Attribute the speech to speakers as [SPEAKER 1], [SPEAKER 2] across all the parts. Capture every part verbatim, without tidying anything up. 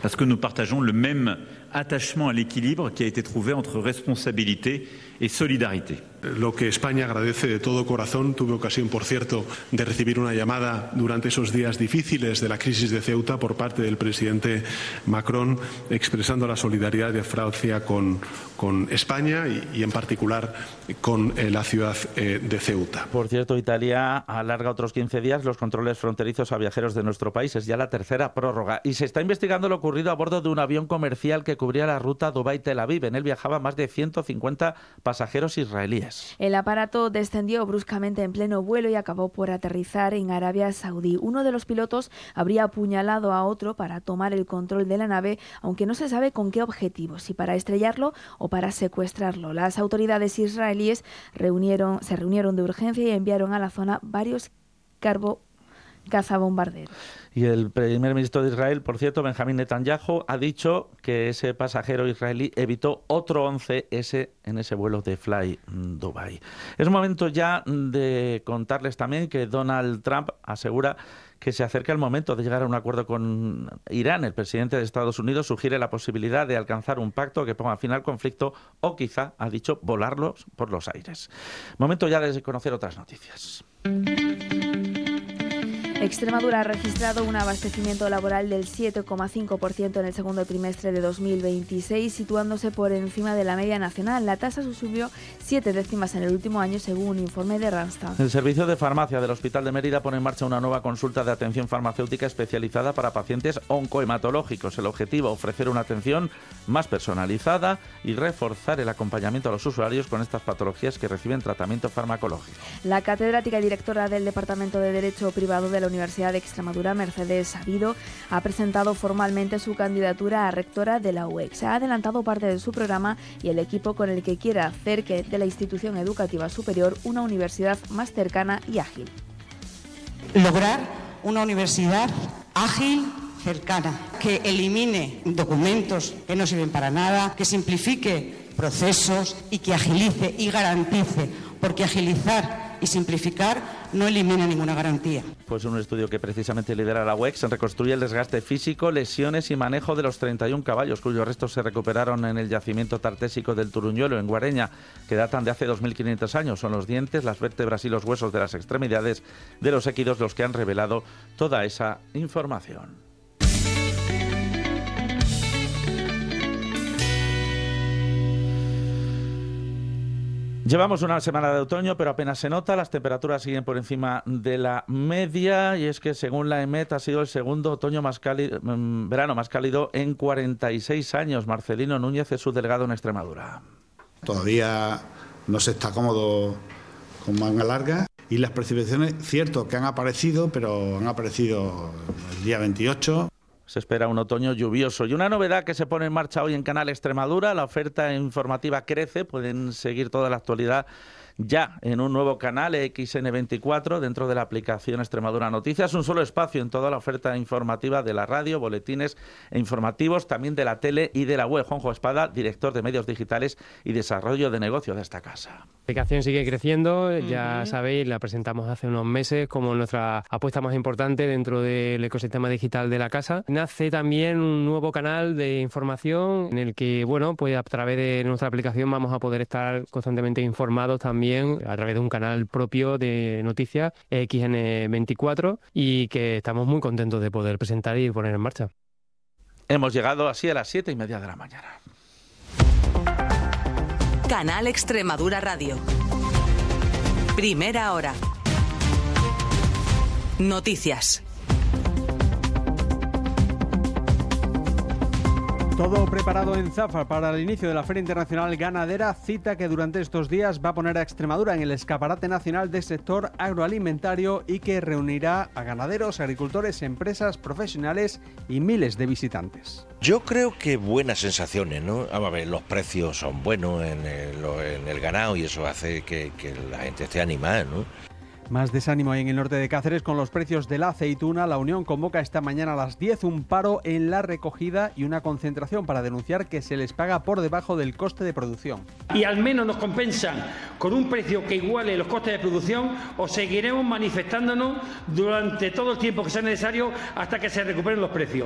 [SPEAKER 1] parce que nous partageons le même attachement à l'équilibre qui a été trouvé entre responsabilité y solidarité.
[SPEAKER 2] Lo que España agradece de todo corazón, tuve ocasión, por cierto, de recibir una llamada durante esos días difíciles de la crisis de Ceuta por parte del presidente Macron, expresando la solidaridad de Francia con, con España y, y en particular con eh, la ciudad eh, de Ceuta.
[SPEAKER 3] Por cierto, Italia alarga otros quince días los controles fronterizos a viajeros de nuestro país. Es ya la tercera prórroga. Y se está investigando lo ocurrido a bordo de un avión comercial que cubría la ruta Dubái-Tel Aviv. En él viajaban más de ciento cincuenta pasajeros israelíes.
[SPEAKER 4] El aparato descendió bruscamente en pleno vuelo y acabó por aterrizar en Arabia Saudí. Uno de los pilotos habría apuñalado a otro para tomar el control de la nave, aunque no se sabe con qué objetivo, si para estrellarlo o para secuestrarlo. Las autoridades israelíes reunieron, se reunieron de urgencia y enviaron a la zona varios carbo cazabombarderos.
[SPEAKER 3] Y el primer ministro de Israel, por cierto, Benjamín Netanyahu, ha dicho que ese pasajero israelí evitó otro once ese en ese vuelo de Fly Dubai. Es momento ya de contarles también que Donald Trump asegura que se acerca el momento de llegar a un acuerdo con Irán. El presidente de Estados Unidos sugiere la posibilidad de alcanzar un pacto que ponga fin al conflicto o quizá, ha dicho, volarlos por los aires. Momento ya de conocer otras noticias.
[SPEAKER 4] Extremadura ha registrado un abastecimiento laboral del siete coma cinco por ciento en el segundo trimestre de dos mil veintiséis, situándose por encima de la media nacional. La tasa subió siete décimas en el último año, según un informe de Randstad.
[SPEAKER 3] El Servicio de Farmacia del Hospital de Mérida pone en marcha una nueva consulta de atención farmacéutica especializada para pacientes oncohematológicos. El objetivo, ofrecer una atención más personalizada y reforzar el acompañamiento a los usuarios con estas patologías que reciben tratamiento farmacológico.
[SPEAKER 4] La catedrática y directora del Departamento de Derecho Privado de la Universidad de Extremadura, Mercedes Sabido, ha presentado formalmente su candidatura a rectora de la U E C. Ha adelantado parte de su programa y el equipo con el que quiere hacer que de la institución educativa superior una universidad más cercana y ágil.
[SPEAKER 5] Lograr una universidad ágil, cercana, que elimine documentos que no sirven para nada, que simplifique procesos y que agilice y garantice, porque agilizar y simplificar no elimina ninguna garantía.
[SPEAKER 3] Pues un estudio que precisamente lidera la U E C reconstruye el desgaste físico, lesiones y manejo de los treinta y un caballos cuyos restos se recuperaron en el yacimiento tartésico del Turuñuelo, en Guareña, que datan de hace dos mil quinientos años. Son los dientes, las vértebras y los huesos de las extremidades de los equidos los que han revelado toda esa información. Llevamos una semana de otoño, pero apenas se nota. Las temperaturas siguen por encima de la media y es que, según la EMET, ha sido el segundo otoño más cálido, verano más cálido en cuarenta y seis años. Marcelino Núñez es su delegado en Extremadura.
[SPEAKER 6] Todavía no se está cómodo con manga larga y las precipitaciones, cierto que han aparecido, pero han aparecido el día veintiocho.
[SPEAKER 3] Se espera un otoño lluvioso. Y una novedad que se pone en marcha hoy en Canal Extremadura, la oferta informativa crece, pueden seguir toda la actualidad ya en un nuevo canal, X N veinticuatro, dentro de la aplicación Extremadura Noticias, un solo espacio en toda la oferta informativa de la radio, boletines e informativos, también de la tele y de la web. Juanjo Espada, director de medios digitales y desarrollo de negocio de esta casa.
[SPEAKER 7] La aplicación sigue creciendo, ya uh-huh. sabéis, la presentamos hace unos meses como nuestra apuesta más importante dentro del ecosistema digital de la casa. Nace también un nuevo canal de información en el que, bueno, pues a través de nuestra aplicación vamos a poder estar constantemente informados también a través de un canal propio de noticias, X N veinticuatro, y que estamos muy contentos de poder presentar y poner en marcha.
[SPEAKER 3] Hemos llegado así a las siete y media de la mañana.
[SPEAKER 8] Canal Extremadura Radio. Primera hora. Noticias.
[SPEAKER 9] Todo preparado en Zafra para el inicio de la Feria Internacional Ganadera, cita que durante estos días va a poner a Extremadura en el escaparate nacional del sector agroalimentario y que reunirá a ganaderos, agricultores, empresas, profesionales y miles de visitantes.
[SPEAKER 10] Yo creo que buenas sensaciones, ¿no? A ver, los precios son buenos en el, en el ganado y eso hace que, que la gente esté animada, ¿no?
[SPEAKER 9] Más desánimo hay en el norte de Cáceres con los precios de la aceituna. La Unión convoca esta mañana a las diez un paro en la recogida y una concentración para denunciar que se les paga por debajo del coste de producción.
[SPEAKER 11] Y al menos nos compensan con un precio que iguale los costes de producción o seguiremos manifestándonos durante todo el tiempo que sea necesario hasta que se recuperen los precios.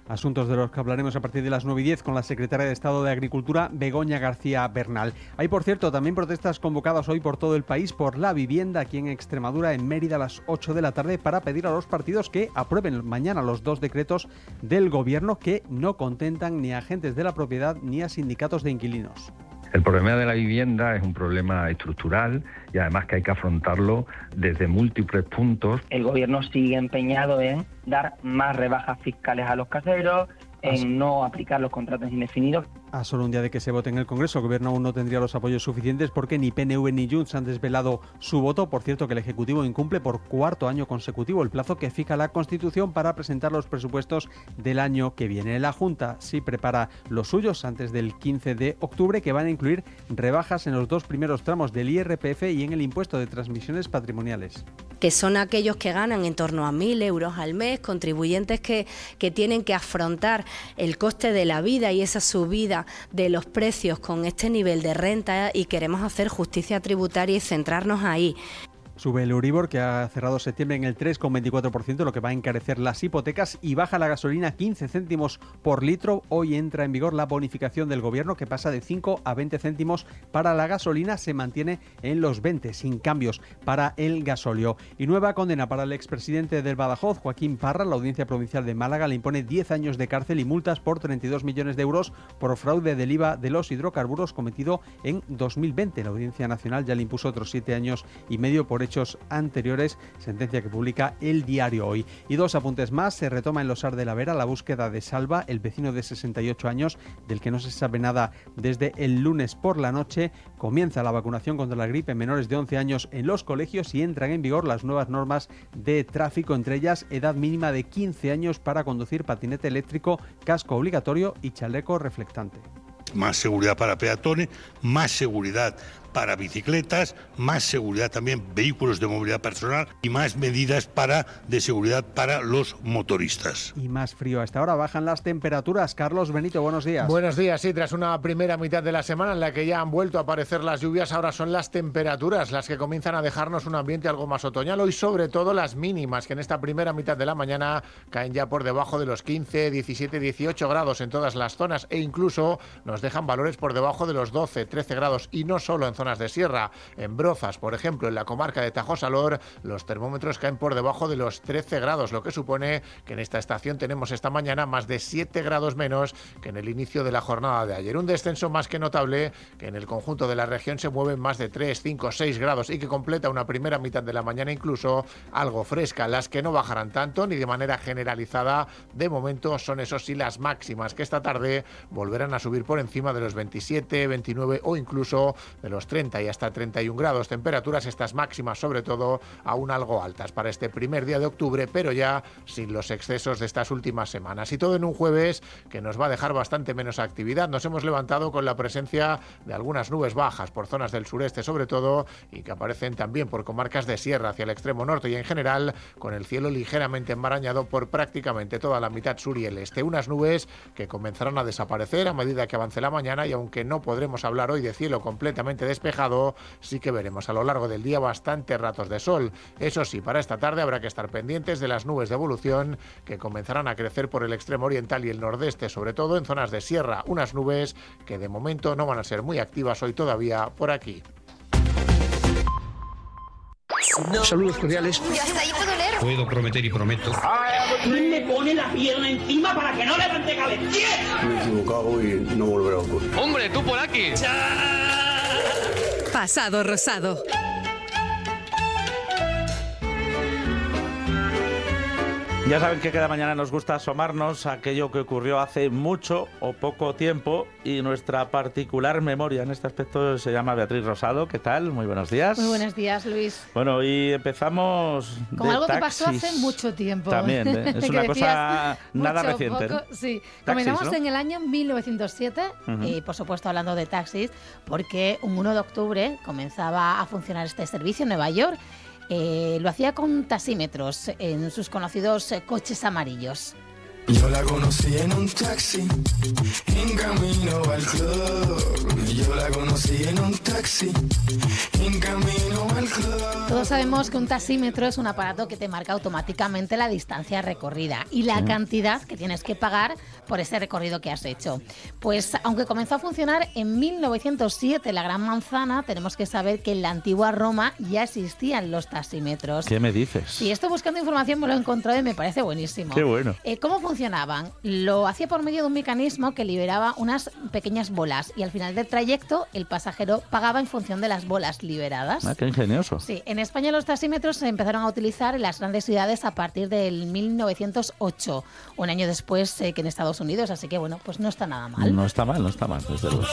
[SPEAKER 9] Asuntos de los que hablaremos a partir de las nueve y diez con la secretaria de Estado de Agricultura, Begoña García Bernal. Hay, por cierto, también protestas convocadas hoy por todo el país por la vivienda aquí en Extremadura, en Mérida, a las ocho de la tarde, para pedir a los partidos que aprueben mañana los dos decretos del Gobierno que no contentan ni a agentes de la propiedad ni a sindicatos de inquilinos.
[SPEAKER 12] El problema de la vivienda es un problema estructural y además que hay que afrontarlo desde múltiples puntos.
[SPEAKER 13] El Gobierno sigue empeñado en dar más rebajas fiscales a los caseros, en no aplicar los contratos indefinidos.
[SPEAKER 9] A solo un día de que se vote en el Congreso, el Gobierno aún no tendría los apoyos suficientes porque ni P N V ni Junts han desvelado su voto. Por cierto, que el Ejecutivo incumple por cuarto año consecutivo el plazo que fija la Constitución para presentar los presupuestos del año que viene. La Junta sí prepara los suyos antes del quince de octubre, que van a incluir rebajas en los dos primeros tramos del I R P F y en el impuesto de transmisiones patrimoniales.
[SPEAKER 14] Que son aquellos que ganan en torno a mil euros al mes, contribuyentes que, que tienen que afrontar el coste de la vida y esa subida de los precios con este nivel de renta, y queremos hacer justicia tributaria y centrarnos ahí.
[SPEAKER 9] Sube el Euribor, que ha cerrado septiembre en el tres coma veinticuatro por ciento, lo que va a encarecer las hipotecas, y baja la gasolina quince céntimos por litro. Hoy entra en vigor la bonificación del Gobierno, que pasa de cinco a veinte céntimos para la gasolina, se mantiene en los veinte, sin cambios para el gasóleo. Y nueva condena para el expresidente del Badajoz, Joaquín Parra. La Audiencia Provincial de Málaga le impone diez años de cárcel y multas por treinta y dos millones de euros por fraude del I V A de los hidrocarburos cometido en dos mil veinte. La Audiencia Nacional ya le impuso otros siete años y medio por hechos anteriores, sentencia que publica el diario Hoy. Y dos apuntes más: se retoma en Losar de la Vera la búsqueda de Salva, el vecino de sesenta y ocho años del que no se sabe nada desde el lunes por la noche. Comienza la vacunación contra la gripe en menores de once años en los colegios y entran en vigor las nuevas normas de tráfico, entre ellas edad mínima de quince años para conducir patinete eléctrico, casco obligatorio y chaleco reflectante.
[SPEAKER 15] Más seguridad para peatones, más seguridad para bicicletas, más seguridad también vehículos de movilidad personal y más medidas para de seguridad para los motoristas.
[SPEAKER 9] Y más frío. A esta hora bajan las temperaturas. Carlos Benito, buenos días.
[SPEAKER 16] Buenos días. Sí, tras una primera mitad de la semana en la que ya han vuelto a aparecer las lluvias, ahora son las temperaturas las que comienzan a dejarnos un ambiente algo más otoñal. Hoy sobre todo las mínimas, que en esta primera mitad de la mañana caen ya por debajo de los quince, diecisiete, dieciocho grados en todas las zonas, e incluso nos dejan valores por debajo de los doce, trece grados, y no solo en zonas de sierra. En Brozas, por ejemplo, en la comarca de Tajo-Salor, los termómetros caen por debajo de los trece grados, lo que supone que en esta estación tenemos esta mañana más de siete grados menos que en el inicio de la jornada de ayer. Un descenso más que notable, que en el conjunto de la región se mueven más de tres, cinco, seis grados y que completa una primera mitad de la mañana incluso algo fresca. Las que no bajarán tanto ni de manera generalizada de momento son, eso sí, las máximas, que esta tarde volverán a subir por encima de los veintisiete, veintinueve o incluso de los treinta y hasta treinta y un grados. Temperaturas estas máximas sobre todo aún algo altas para este primer día de octubre, pero ya sin los excesos de estas últimas semanas. Y todo en un jueves que nos va a dejar bastante menos actividad. Nos hemos levantado con la presencia de algunas nubes bajas por zonas del sureste sobre todo, y que aparecen también por comarcas de sierra hacia el extremo norte, y en general con el cielo ligeramente embarañado por prácticamente toda la mitad sur y el este. Unas nubes que comenzarán a desaparecer a medida que avance la mañana, y aunque no podremos hablar hoy de cielo completamente despejado, sí que veremos a lo largo del día bastantes ratos de sol. Eso sí, para esta tarde habrá que estar pendientes de las nubes de evolución que comenzarán a crecer por el extremo oriental y el nordeste, sobre todo en zonas de sierra. Unas nubes que de momento no van a ser muy activas hoy todavía por aquí.
[SPEAKER 17] No. Saludos cordiales.
[SPEAKER 18] ¿Y hasta ahí puedo leer?
[SPEAKER 17] Puedo prometer y prometo.
[SPEAKER 11] ¿Quién me pone la pierna encima para que no levante cabeza? ¿Quién?
[SPEAKER 19] Me he equivocado y no volverá a ocurrir.
[SPEAKER 20] ¡Hombre, tú por aquí!
[SPEAKER 8] Pasado rosado.
[SPEAKER 3] Ya saben que cada mañana nos gusta asomarnos a aquello que ocurrió hace mucho o poco tiempo, y nuestra particular memoria en este aspecto se llama Beatriz Rosado. ¿Qué tal? Muy buenos días.
[SPEAKER 21] Muy buenos días, Luis.
[SPEAKER 3] Bueno, y empezamos
[SPEAKER 21] con
[SPEAKER 3] de
[SPEAKER 21] algo
[SPEAKER 3] taxis.
[SPEAKER 21] que pasó hace mucho tiempo.
[SPEAKER 3] También, ¿eh? Es una cosa nada
[SPEAKER 21] mucho,
[SPEAKER 3] reciente,
[SPEAKER 21] poco,
[SPEAKER 3] ¿no?
[SPEAKER 21] Sí,
[SPEAKER 3] Taxis,
[SPEAKER 21] comenzamos
[SPEAKER 3] ¿no?
[SPEAKER 21] en el año mil novecientos siete, uh-huh. y por supuesto hablando de taxis, porque un uno de octubre comenzaba a funcionar este servicio en Nueva York. Eh, lo hacía con taxímetros en sus conocidos eh, coches amarillos.
[SPEAKER 18] Yo la conocí en un taxi, en camino al club. Yo la conocí en un taxi, en camino al club.
[SPEAKER 21] Todos sabemos que un taxímetro es un aparato que te marca automáticamente la distancia recorrida y la sí. cantidad que tienes que pagar por ese recorrido que has hecho. Pues aunque comenzó a funcionar en mil novecientos siete en la Gran Manzana, tenemos que saber que en la antigua Roma ya existían los taxímetros.
[SPEAKER 3] ¿Qué me dices?
[SPEAKER 21] Sí, estoy buscando información, me lo he encontrado y me parece buenísimo.
[SPEAKER 3] Qué bueno.
[SPEAKER 21] Eh, ¿Cómo funcionaban? Lo hacía por medio de un mecanismo que liberaba unas pequeñas bolas y al final del trayecto el pasajero pagaba en función de las bolas liberadas.
[SPEAKER 3] Ah, qué ingenioso.
[SPEAKER 21] Sí, en España los taxímetros se empezaron a utilizar en las grandes ciudades a partir del mil novecientos ocho, un año después eh, que en Estados Unidos, así que bueno, pues no está nada mal.
[SPEAKER 3] No está mal, no está mal, desde luego.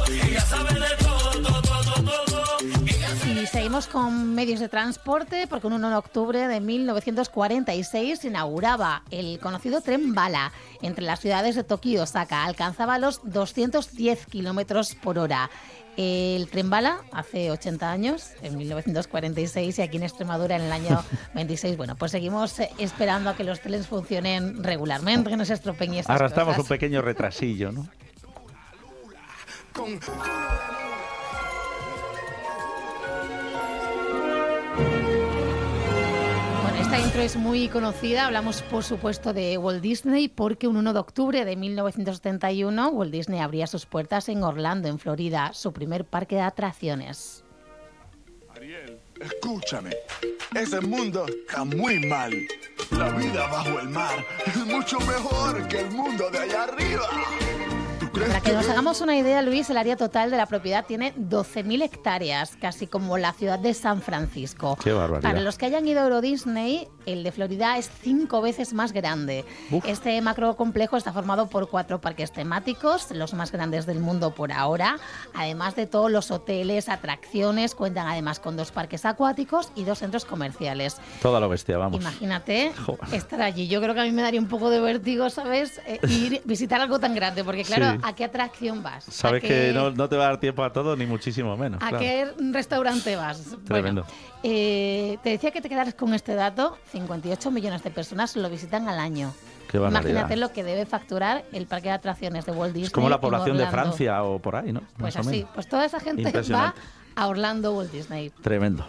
[SPEAKER 21] Y seguimos con medios de transporte porque un uno de octubre de mil novecientos cuarenta y seis se inauguraba el conocido tren bala entre las ciudades de Tokio y Osaka. Alcanzaba los doscientos diez kilómetros por hora. El tren bala hace ochenta años, en mil novecientos cuarenta y seis, y aquí en Extremadura en el año veintiséis. Bueno, pues seguimos esperando a que los trenes funcionen regularmente, que no se estropeen estas
[SPEAKER 3] Arrastramos
[SPEAKER 21] cosas.
[SPEAKER 3] un pequeño retrasillo, ¿no?
[SPEAKER 21] Esta intro es muy conocida, hablamos por supuesto de Walt Disney porque un uno de octubre de mil novecientos setenta y uno Walt Disney abría sus puertas en Orlando, en Florida, su primer parque de atracciones.
[SPEAKER 20] Ariel, escúchame, ese mundo está muy mal. La vida bajo el mar es mucho mejor que el mundo de allá arriba.
[SPEAKER 21] Para que nos hagamos una idea, Luis, el área total de la propiedad tiene doce mil hectáreas, casi como la ciudad de San Francisco.
[SPEAKER 3] ¡Qué barbaridad!
[SPEAKER 21] Para los que hayan ido a Euro Disney, el de Florida es cinco veces más grande. Uf. Este macrocomplejo está formado por cuatro parques temáticos, los más grandes del mundo por ahora. Además de todos los hoteles, atracciones, cuentan además con dos parques acuáticos y dos centros comerciales.
[SPEAKER 3] Toda lo bestia, vamos.
[SPEAKER 21] Imagínate estar allí. Yo creo que a mí me daría un poco de vértigo, ¿sabes? Eh, ir visitar algo tan grande, porque claro, sí. ¿a qué atracción vas?
[SPEAKER 3] Sabes
[SPEAKER 21] qué,
[SPEAKER 3] que no, no te va a dar tiempo a todo, ni muchísimo menos.
[SPEAKER 21] ¿A
[SPEAKER 3] claro.
[SPEAKER 21] qué restaurante vas?
[SPEAKER 3] Tremendo.
[SPEAKER 21] Bueno, eh, te decía que te quedaras con este dato. cincuenta y ocho millones de personas lo visitan al año.
[SPEAKER 3] Qué barbaridad.
[SPEAKER 21] Imagínate lo que debe facturar el parque de atracciones de Walt Disney.
[SPEAKER 3] Es como la población de
[SPEAKER 21] Orlando.
[SPEAKER 3] Francia o por ahí, ¿no?
[SPEAKER 21] Pues
[SPEAKER 3] Más o
[SPEAKER 21] así,
[SPEAKER 3] menos.
[SPEAKER 21] pues toda esa gente va a Orlando Walt Disney.
[SPEAKER 3] Tremendo.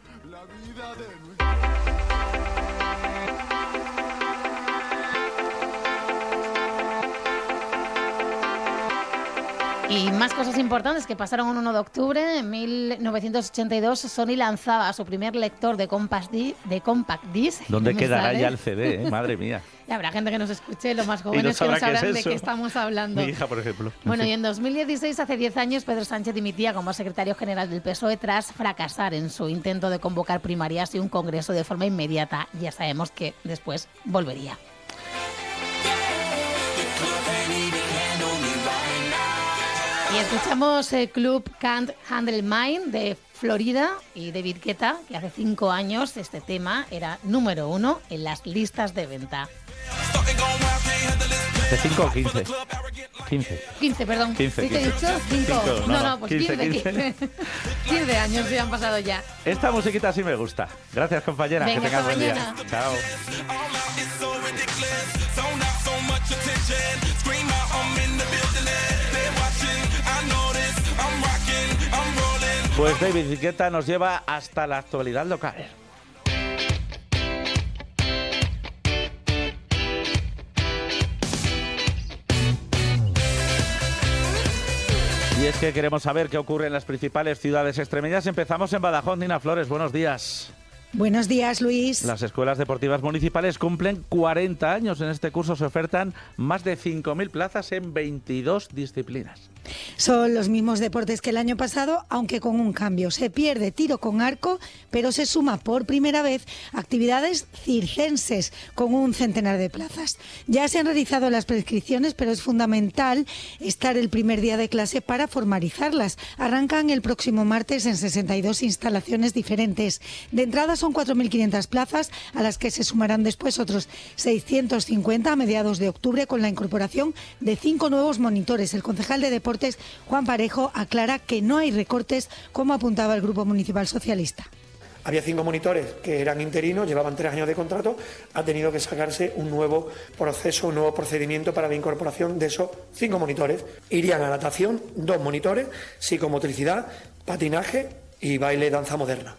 [SPEAKER 21] Y más cosas importantes que pasaron un uno de octubre. En mil novecientos ochenta y dos, Sony lanzaba su primer lector de compact disc. De compact disc
[SPEAKER 3] ¿Dónde quedará sale? ya el C D? Eh? Madre mía.
[SPEAKER 21] Y habrá gente que nos escuche, los más jóvenes no que no sabrán es de qué estamos hablando.
[SPEAKER 3] Mi hija, por ejemplo.
[SPEAKER 21] Bueno, y en dos mil dieciséis, hace diez años, Pedro Sánchez dimitía como secretario general del P S O E tras fracasar en su intento de convocar primarias y un congreso de forma inmediata. Ya sabemos que después volvería. Y escuchamos el Club Can't Handle Mine de Florida y David Guetta, que hace cinco años este tema era número uno en las listas de venta.
[SPEAKER 3] ¿De cinco o quince? quince.
[SPEAKER 21] quince, perdón.
[SPEAKER 3] quince,
[SPEAKER 21] ¿Sí te he dicho? cinco.
[SPEAKER 3] cinco.
[SPEAKER 21] No,
[SPEAKER 3] no,
[SPEAKER 21] no, pues
[SPEAKER 3] quince,
[SPEAKER 21] quince. quince. quince años ya han pasado ya.
[SPEAKER 3] Esta musiquita sí me gusta. Gracias, compañera.
[SPEAKER 21] Venga,
[SPEAKER 3] que tengas buen día.
[SPEAKER 21] mañana.
[SPEAKER 3] Chao. Pues David Guetta nos lleva hasta la actualidad local. Y es que queremos saber qué ocurre en las principales ciudades extremeñas. Empezamos en Badajoz. Nina Flores, buenos días.
[SPEAKER 22] Buenos días, Luis.
[SPEAKER 3] Las escuelas deportivas municipales cumplen cuarenta años. En este curso se ofertan más de cinco mil plazas en veintidós disciplinas.
[SPEAKER 22] Son los mismos deportes que el año pasado, aunque con un cambio. Se pierde tiro con arco, pero se suma por primera vez actividades circenses con un centenar de plazas. Ya se han realizado las prescripciones, pero es fundamental estar el primer día de clase para formalizarlas. Arrancan el próximo martes en sesenta y dos instalaciones diferentes. De entrada son cuatro mil quinientas plazas, a las que se sumarán después otros seiscientos cincuenta a mediados de octubre con la incorporación de cinco nuevos monitores. El concejal de Deportes, Juan Parejo, aclara que no hay recortes, como apuntaba el Grupo Municipal Socialista.
[SPEAKER 1] había cinco monitores que eran interinos, llevaban tres años de contrato, ha tenido que sacarse un nuevo proceso, un nuevo procedimiento para la incorporación de esos cinco monitores. Irían a natación, dos monitores, psicomotricidad, patinaje y baile danza moderna.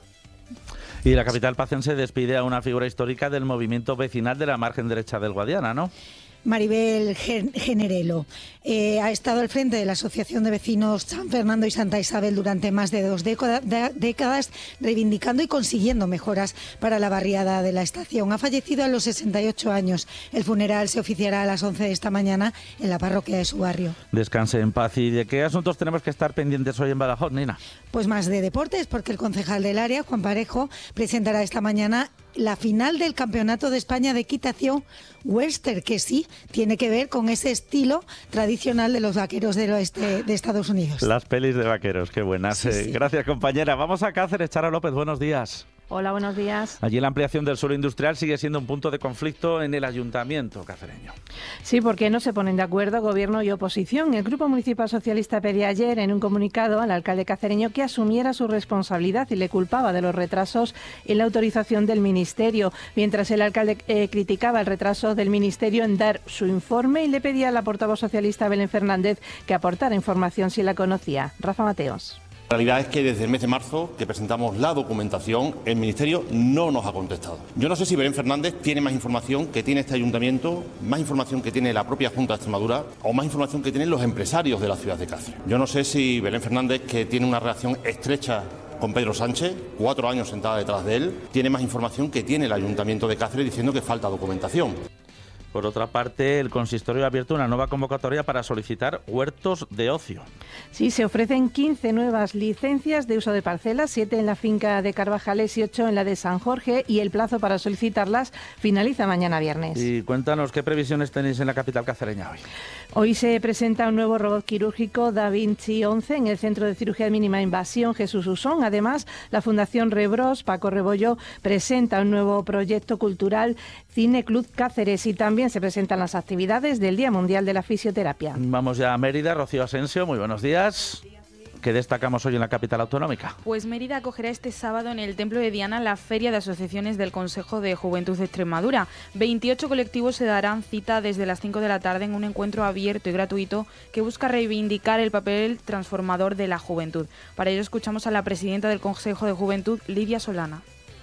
[SPEAKER 3] Y la capital pacense despide a una figura histórica del movimiento vecinal de la margen derecha del Guadiana, ¿no?
[SPEAKER 22] Maribel Generelo eh, ha estado al frente de la Asociación de Vecinos San Fernando y Santa Isabel durante más de dos décadas, reivindicando y consiguiendo mejoras para la barriada de la estación. Ha fallecido a los sesenta y ocho años. El funeral se oficiará a las once de esta mañana en la parroquia de su barrio.
[SPEAKER 3] Descanse en paz. ¿Y de qué asuntos tenemos que estar pendientes hoy en Badajoz, Nina?
[SPEAKER 22] Pues más de deportes, porque el concejal del área, Juan Parejo, presentará esta mañana la final del Campeonato de España de Equitación Western, que sí tiene que ver con ese estilo tradicional de los vaqueros del oeste de Estados Unidos.
[SPEAKER 3] Las pelis de vaqueros, qué buenas. Sí, sí. Gracias, compañera. Vamos a Cáceres. Chara López, buenos días.
[SPEAKER 2] Hola, buenos días.
[SPEAKER 3] Allí la ampliación del suelo industrial sigue siendo un punto de conflicto en el ayuntamiento cacereño.
[SPEAKER 2] Sí, porque no se ponen de acuerdo gobierno y oposición. El Grupo Municipal Socialista pedía ayer en un comunicado al alcalde cacereño que asumiera su responsabilidad y le culpaba de los retrasos en la autorización del ministerio, mientras el alcalde eh, criticaba el retraso del ministerio en dar su informe y le pedía a la portavoz socialista Belén Fernández que aportara información si la conocía. Rafa Mateos.
[SPEAKER 23] La realidad es que desde el mes de marzo que presentamos la documentación, el Ministerio no nos ha contestado. Yo no sé si Belén Fernández tiene más información que tiene este ayuntamiento, más información que tiene la propia Junta de Extremadura o más información que tienen los empresarios de la ciudad de Cáceres. Yo no sé si Belén Fernández, que tiene una relación estrecha con Pedro Sánchez, cuatro años sentada detrás de él, tiene más información que tiene el ayuntamiento de Cáceres diciendo que falta documentación.
[SPEAKER 3] Por otra parte, el consistorio ha abierto una nueva convocatoria para solicitar huertos de ocio.
[SPEAKER 2] Sí, se ofrecen quince nuevas licencias de uso de parcelas, siete en la finca de Carvajales y ocho en la de San Jorge, y el plazo para solicitarlas finaliza mañana viernes.
[SPEAKER 3] Y cuéntanos, ¿qué previsiones tenéis en la capital cacereña hoy?
[SPEAKER 2] Hoy se presenta un nuevo robot quirúrgico Da Vinci once en el Centro de Cirugía de Mínima Invasión Jesús Usón. Además, la Fundación Rebros, Paco Rebollo, presenta un nuevo proyecto cultural, Cine Club Cáceres, y también se presentan las actividades del Día Mundial de la Fisioterapia.
[SPEAKER 3] Vamos ya a Mérida. Rocío Asensio, muy buenos días. ¿Qué destacamos hoy en la capital autonómica?
[SPEAKER 24] Pues Mérida acogerá este sábado en el Templo de Diana la Feria de Asociaciones del Consejo de Juventud de Extremadura. veintiocho colectivos se darán cita desde las cinco de la tarde en un encuentro abierto y gratuito que busca reivindicar el papel transformador de la juventud. Para ello escuchamos a la presidenta del Consejo de Juventud, Lidia Solana.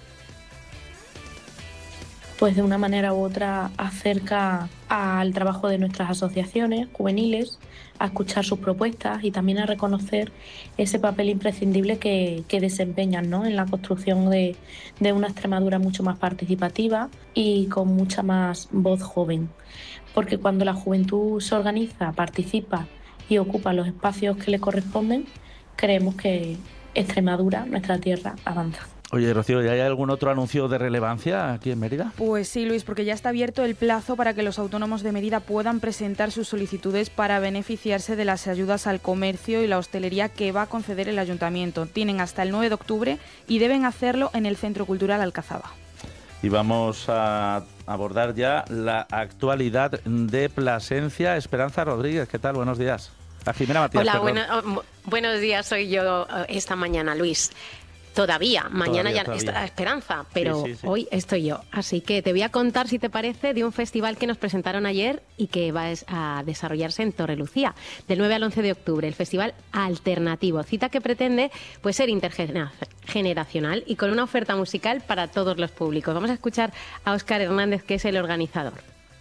[SPEAKER 25] Pues de una manera u otra acerca al trabajo de nuestras asociaciones juveniles, a escuchar sus propuestas y también a reconocer ese papel imprescindible que, que desempeñan, ¿no?, en la construcción de, de una Extremadura mucho más participativa y con mucha más voz joven. Porque cuando la juventud se organiza, participa y ocupa los espacios que le corresponden, creemos que Extremadura, nuestra tierra, avanza.
[SPEAKER 3] Oye, Rocío, ¿y hay algún otro anuncio de relevancia aquí en Mérida?
[SPEAKER 24] Pues sí, Luis, porque ya está abierto el plazo para que los autónomos de Mérida puedan presentar sus solicitudes para beneficiarse de las ayudas al comercio y la hostelería que va a conceder el ayuntamiento. Tienen hasta el nueve de octubre y deben hacerlo en el Centro Cultural Alcazaba.
[SPEAKER 3] Y vamos a abordar ya la actualidad de Plasencia. Esperanza Rodríguez, ¿qué tal? Buenos días. A Jimena Matías.
[SPEAKER 26] Hola,
[SPEAKER 3] perdón.
[SPEAKER 26] Bueno, buenos días, soy yo esta mañana, Luis. Todavía, mañana
[SPEAKER 3] Todavía,
[SPEAKER 26] ya
[SPEAKER 3] todavía.
[SPEAKER 26] está Esperanza, pero
[SPEAKER 3] Sí, sí, sí.
[SPEAKER 26] hoy estoy yo. Así que te voy a contar, si te parece, de un festival que nos presentaron ayer y que va a desarrollarse en Torrelucía, del nueve al once de octubre, el Festival Alternativo, cita que pretende pues ser intergeneracional y con una oferta musical para todos los públicos. Vamos a escuchar a Óscar Hernández, que es el organizador.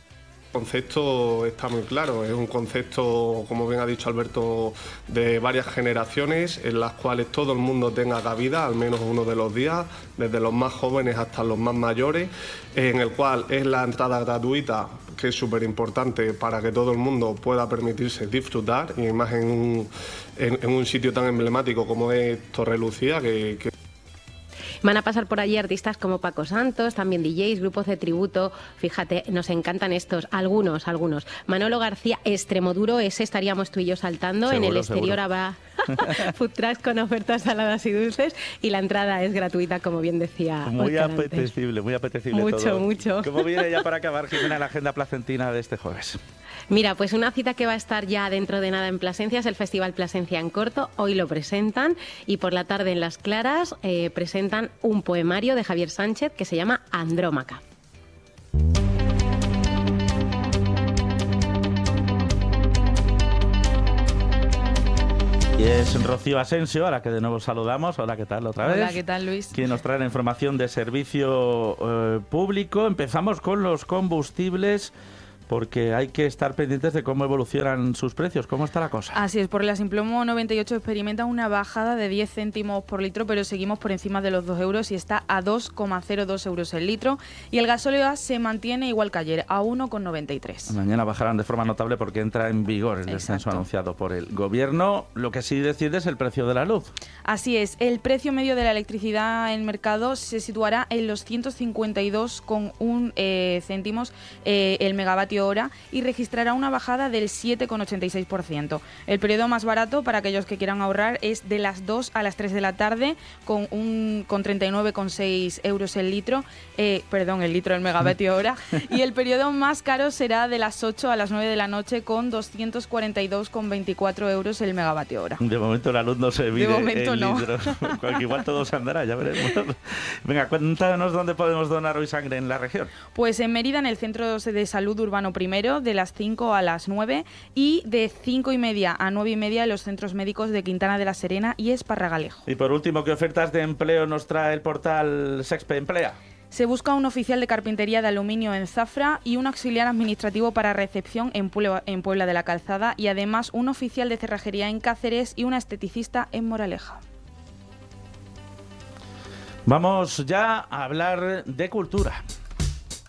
[SPEAKER 27] El concepto está muy claro, es un concepto, como bien ha dicho Alberto, de varias generaciones en las cuales todo el mundo tenga cabida, al menos uno de los días, desde los más jóvenes hasta los más mayores, en el cual es la entrada gratuita, que es súper importante para que todo el mundo pueda permitirse disfrutar, y más en un, en, en un sitio tan emblemático como es Torrelucía, que, que
[SPEAKER 26] Van a pasar por allí artistas como Paco Santos, también D Js, grupos de tributo. Fíjate, nos encantan estos, algunos, algunos. Manolo García, Extremoduro, ese estaríamos tú y yo saltando.
[SPEAKER 3] Seguro,
[SPEAKER 26] en el exterior
[SPEAKER 3] seguro.
[SPEAKER 26] habrá food trucks con ofertas saladas y dulces y la entrada es gratuita, como bien decía
[SPEAKER 3] Muy
[SPEAKER 26] Óscar antes.
[SPEAKER 3] apetecible, muy apetecible
[SPEAKER 26] Mucho,
[SPEAKER 3] todo.
[SPEAKER 26] mucho.
[SPEAKER 3] ¿Cómo viene ya para acabar, Jimena, la agenda placentina de este jueves?
[SPEAKER 26] Mira, pues una cita que va a estar ya dentro de nada en Plasencia es el Festival Plasencia en Corto. Hoy lo presentan y por la tarde en Las Claras eh, presentan un poemario de Javier Sánchez que se llama Andrómaca.
[SPEAKER 3] Y es Rocío Asensio, a la que de nuevo saludamos. Hola, ¿qué tal otra vez?
[SPEAKER 24] Hola, ¿qué tal, Luis?
[SPEAKER 3] Quien nos trae la información de servicio eh, público. Empezamos con los combustibles, porque hay que estar pendientes de cómo evolucionan sus precios. ¿Cómo está la cosa?
[SPEAKER 24] Así es, por la Simplomo noventa y ocho experimenta una bajada de diez céntimos por litro, pero seguimos por encima de los dos euros y está a dos coma cero dos euros el litro. Y el gasóleo A se mantiene igual que ayer, a uno coma noventa y tres.
[SPEAKER 3] Mañana bajarán de forma notable porque entra en vigor el descenso
[SPEAKER 24] Exacto.
[SPEAKER 3] anunciado por el Gobierno. Lo que sí decide es el precio de la luz.
[SPEAKER 24] Así es, el precio medio de la electricidad en el mercado se situará en los ciento cincuenta y dos coma uno eh, céntimos eh, el megavatio hora y registrará una bajada del siete coma ochenta y seis por ciento. El periodo más barato para aquellos que quieran ahorrar es de las dos a las tres de la tarde con un con treinta y nueve coma seis euros el litro, eh, perdón, el litro del megavatio hora, y el periodo más caro será de las ocho a las nueve de la noche con doscientos cuarenta y dos coma veinticuatro euros el megavatio hora.
[SPEAKER 3] De momento la luz no se mide
[SPEAKER 24] De momento
[SPEAKER 3] en
[SPEAKER 24] no.
[SPEAKER 3] litros. Igual todo se andará, ya veremos. Venga, cuéntanos dónde podemos donar hoy sangre en la región.
[SPEAKER 24] Pues en Mérida, en el Centro de Salud Urbano Primero, de las cinco a las nueve, y de cinco y media a nueve y media en los centros médicos de Quintana de la Serena y Esparragalejo.
[SPEAKER 3] Y por último, ¿qué ofertas de empleo nos trae el portal Sexpe Emplea?
[SPEAKER 24] Se busca un oficial de carpintería de aluminio en Zafra y un auxiliar administrativo para recepción en Puebla, en Puebla de la Calzada, y además un oficial de cerrajería en Cáceres y una esteticista en Moraleja.
[SPEAKER 3] Vamos ya a hablar de cultura.